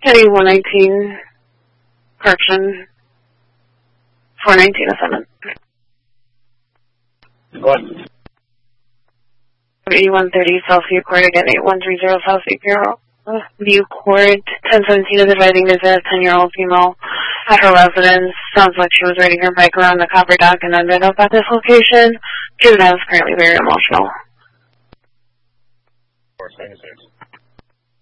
Heading 119, correction, 419 assignment. What? 8130 Southview Court, again, 8130 Southview View Court, 1017 is advising there's a 10-year-old female at her residence. Sounds like she was riding her bike around the copper dock and ended up at this location. Juvenile is currently very emotional. 476.